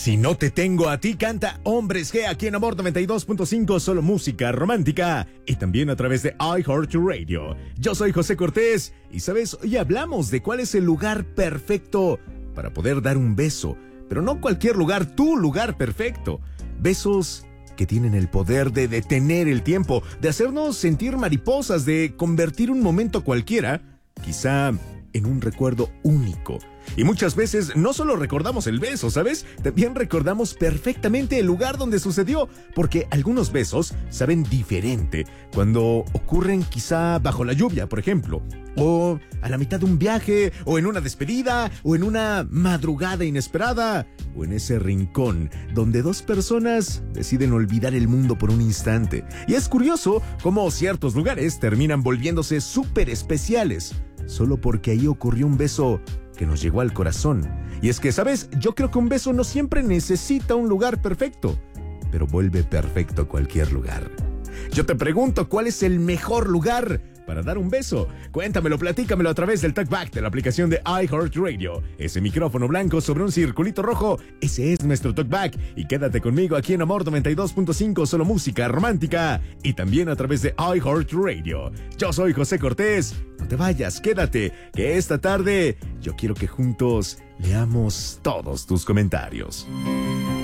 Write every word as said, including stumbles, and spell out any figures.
Si no te tengo a ti, canta Hombres G aquí en Amor noventa y dos punto cinco, solo música romántica. Y también a través de iHeartRadio. Yo soy José Cortés y, ¿sabes? Hoy hablamos de cuál es el lugar perfecto para poder dar un beso. Pero no cualquier lugar, tu lugar perfecto. Besos que tienen el poder de detener el tiempo, de hacernos sentir mariposas, de convertir un momento cualquiera, quizá en un recuerdo único. Y muchas veces no solo recordamos el beso, ¿sabes? También recordamos perfectamente el lugar donde sucedió, porque algunos besos saben diferente cuando ocurren quizá bajo la lluvia, por ejemplo, o a la mitad de un viaje, o en una despedida, o en una madrugada inesperada, o en ese rincón donde dos personas deciden olvidar el mundo por un instante. Y es curioso cómo ciertos lugares terminan volviéndose súper especiales, solo porque ahí ocurrió un beso que nos llegó al corazón. Y es que, ¿sabes? Yo creo que un beso no siempre necesita un lugar perfecto, pero vuelve perfecto cualquier lugar. Yo te pregunto, ¿cuál es el mejor lugar para dar un beso? Cuéntamelo, platícamelo a través del talkback de la aplicación de iHeartRadio. Ese micrófono blanco sobre un circulito rojo, ese es nuestro talkback. Y quédate conmigo aquí en Amor noventa y dos punto cinco, solo música romántica. Y también a través de iHeartRadio. Yo soy José Cortés. No te vayas, quédate, que esta tarde yo quiero que juntos leamos todos tus comentarios.